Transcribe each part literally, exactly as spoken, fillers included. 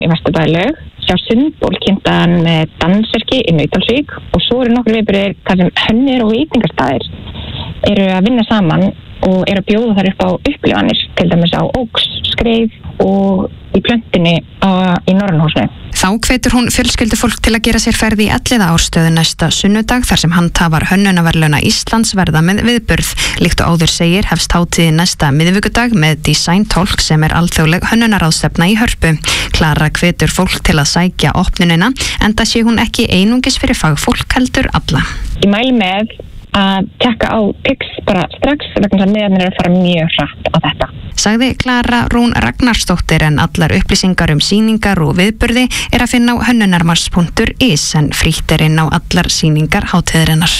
í Vesturbælaug, sjá Sundból kynntan með dansverki í Nauthólsvík og svo eru nokkur viðburðir þar sem hönnir og veitingastaðir eru að vinna saman og eru að bjóða þar upp á upplifanir, til dæmis á Óks, Skreið og í plöntinni á, í Norrannhúsinu. Þá hvetur hún fjölskyldufólk til að gera sér ferð í Elliðaárstöðu næsta sunnudag þar sem handhafar hönnunarverðlauna Íslands verða með viðburð. Líkt og áður segir hefst hátíðin næsta miðvikudag með Design Talk sem er alþjóðleg hönnunarráðstefna í Hörpu. Klara hvetur fólk til að sækja opnunina enda sé hún ekki einungis fyrir fagfólk heldur alla. Ég mæli með að tekka á Tix bara strax vegna að miðarnir eru að fara mjög hratt á þetta. Sagði Klara Rún Ragnarsdóttir en allar upplýsingar um sýningar og viðburði er að finna á hönnunarmars punktur is en frítt er inn á allar sýningar hátíðarinnar.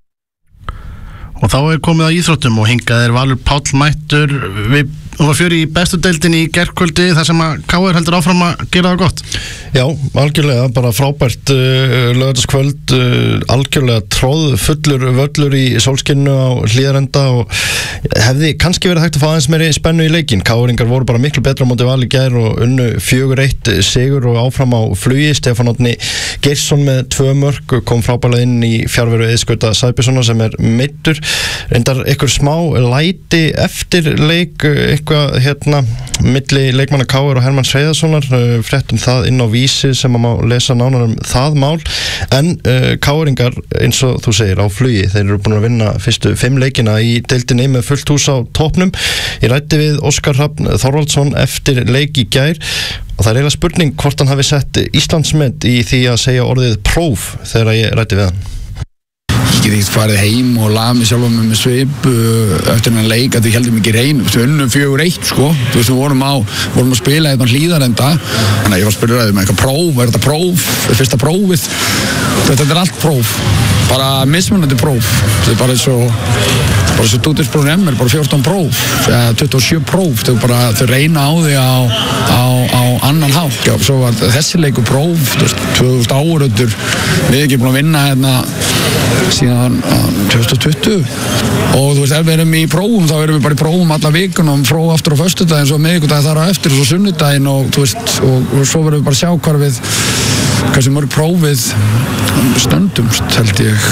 Og þá er komið að íþróttum og hingað er Valur Páll mættur. Við Hún var fjöri í bestu deildinni í gærkvöldi þar sem að K R heldur áfram að gera það gott. Já, algjörlega, bara frábært uh, laugardagskvöld, uh, algjörlega tróð fullur völlur í sólskinnu á Hlíðarenda og hefði kannski verið hægt að fá aðeins meiri spennu í leikinn. K R-ingar voru bara miklu betra á móti Val í gær og unnu fjögur eitt sigur og áfram á flugi. Stefán Árni Geirsson með tvö mörk kom frábærlega inn í fjarveru Eiðskauta Sæbjörnssonar sem er meiddur. Reyndar einhver smá læti eftir leik, eitthvað hérna milli leikmanna K R og Hermanns Hreiðarssonar, uh, fréttum það inn á Vísi sem að má lesa nánar um það mál, en uh, K R-ingar eins og þú segir á flugi, þeir eru búin að vinna fyrstu fimm leikina í deildinni með fullt hús á toppnum. Ég ræddi við Óskar Hrafn Þorvaldsson eftir leik í gær og það er eiginlega spurning hvort hann hafi sett Íslandsmet í því að segja orðið próf þegar ég ræddi við hann. Ég get ekkert farið heim og laga mig sjálf með svip uh, eftir hennar leik að við heldum ekki reyn við unnum fjögur eitt sko þú veist við vorum, á, vorum að spila eitthvað Hlíðarenda þannig að ég var að spyrja það um eitthvað próf er þetta próf, fyrsta prófið þetta er allt próf bara mismunandi próf þetta er bara eins og bara eins og stúdinsprófin M er bara fjórtán próf eða tuttugu og sjö próf þau bara þau reyna á því á, á, á annan hátt og svo var þessi leiku próf þú veist tvö þúsund áraundur við erum ekki búin að vinna hérna síðan tvö þúsund tuttugu og þú veist ef við erum í prófum þá erum við bara í prófum alla vikun og próf aftur á föstudaginn svo miðvikudaginn þar á eftir og svo sunnudaginn og þú veist og, og svo verðum við bara að sjá hvar við hversu mörg prófið stöndumst held ég.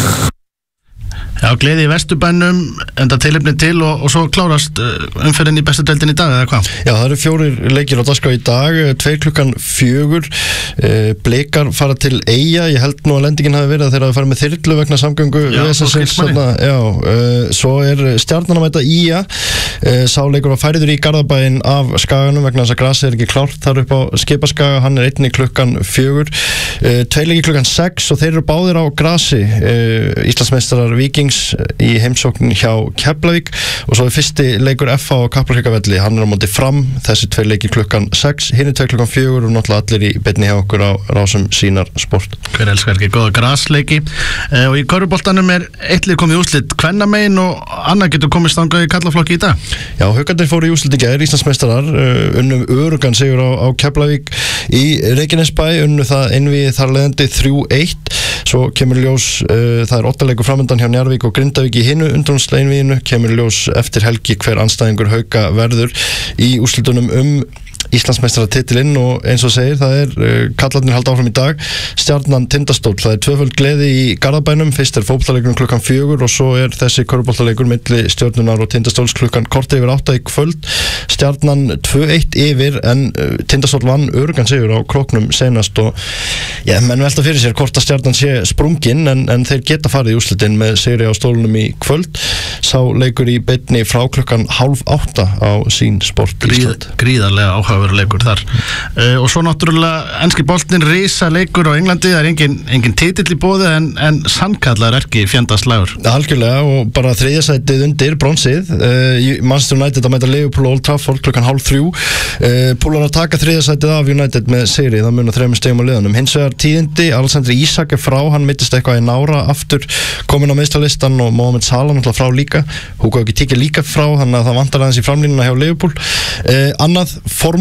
Já, gleði í Vesturbænum, enda tilefni til og, og svo klárast umferðin í bestu deildin í dag, eða hvað? Já, það eru fjórir leikir á dagskrá í dag, tveir klukkan fjögur, eh, Blikar fara til Eyja, ég held nú að lendingin hafi verið að þeir hafi farið með þyrlu vegna samgöngu. Já, svo skilsmanni. Já, eh, svo er Stjarnan að mæta Í A, eh, sáleikur var færiður í Garðabæinn af Skaganum vegna þess að grasið er ekki klárt þar upp á Skipaskaga, hann er einnig klukkan fjögur, eh, tveir leikir klukkan sex og þeir eru báðir á grasi, eh, Íslandsmeistarar Víking í heimsókn hjá Keflavík og svo er fyrsti leikur F A á Kaplakrikavelli, hann er á móti Fram, þessi tveir leikir klukkan sex, hinn er tveir klukkan fjögur og náttúrulega allir í beinni hjá okkur á Rásum Sýnar Sport. Hver elskar ekki góða grasleiki eh, og í körfuboltanum er eitt lið komið í úrslit kvennamegin og annað getur komið stangað í karlaflokki í dag. Já, Haukarnir fóru í úrslit í gær, Íslandsmeistarar uh, unnum örugan sigur á, á Keflavík í Reykjanesbæ, unnu það einvíð þar leiðandi þrjú eitt, svo kemur ljós uh, það er åtta leikur framundan hjá Njarðvík og Grindavík í hinu undrunnsleginvíðinu, kemur ljós eftir helgi hver andstæðingur Hauka verður í úrslitunum um Íslandsmeistaratitilinn og eins og segir það er uh, kallarnir halda áfram í dag Stjarnan Tindastól, það er tvöföld gleði í Garðabænum, fyrst er fótboltaleikurinn klukkan fjögur og svo er þessi körfuboltaleikur milli Stjörnunar og Tindastóls klukkan korter yfir átta í kvöld, Stjarnan tvö eitt yfir en uh, Tindastól vann örugan sigur á Króknum senast og já, menn velta fyrir sér hvort að Stjarnan sé sprungin en, en þeir geta farið í úrslitin með sigri á stólunum í kvöld, sá leikur í beinni frá klukkan hálf átta á Sín Sport Ísland. Gríðarlega áhugaverður þar uh, og svo náttúrulega enski boltinn risa leikur á Englandi, það er engin, engin titill í boði en, en sannkallar erki fjandaslægur. Algjörlega og bara þriðja sætið undir bronsið, uh, Manchester United að mæta Liverpool og Old Trafford klukkan hálf þrjú, uh, Púlar að taka þriðja sætið af United með sigri, það munar þremur stegum á liðanum. Hins vegar tíðindi, Alexander Isak er frá, hann mittist eitthvað í nára aftur komin á meðslalistan og Mohamed Salah náttúrulega frá líka, Hugo Ekitike líka frá, þannig að það vantar aðeins í framlínuna hjá Liverpool. Uh, annað form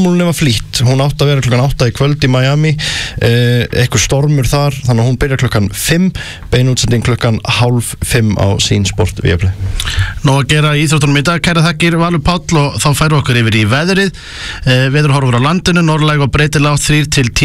formúlunni var flýtt, hún átti að vera klukkan átta í kvöld í Miami, uh, eitthvað stormur þar, þannig að hún byrjar klukkan fimm, beinútsending klukkan hálf fimm á Sín Sport Viaplay. Nó að gera í íþróttunum í dag, kæra þakkir Valur Páll og þá færum okkur yfir í veðrið. uh, Veðurhorfur á landinu, norðlæg og breytileg átt þrír til tíu